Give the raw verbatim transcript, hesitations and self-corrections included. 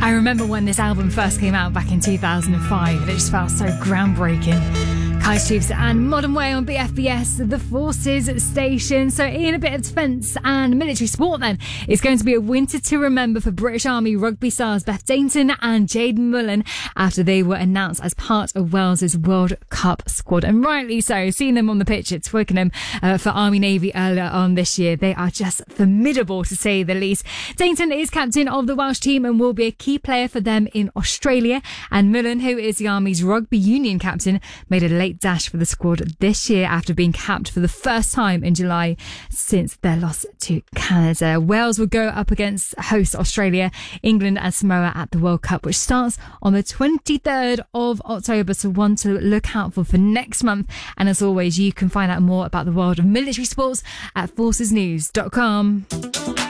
I remember when this album first came out back in two thousand five. It just felt so groundbreaking. Kai's Chiefs and Modern Way on B F B S, the Forces station. So in a bit of defence and military sport then, it's going to be a winter to remember for British Army rugby stars Beth Dainton and Jade Mullen after they were announced as part of Wales's World Cup squad. And rightly so, seeing them on the pitch at Twickenham uh, for Army Navy earlier on this year, they are just formidable to say the least. Dainton is captain of the Welsh team and will be a key player for them in Australia. And Mullen, who is the Army's rugby union captain, made a late dash for the squad this year after being capped for the first time in July since their loss to Canada. Wales will go up against host Australia, England and Samoa at the World Cup, which starts on the twenty-third of October, so one to look out for for next month. And as always, you can find out more about the world of military sports at forces news dot com.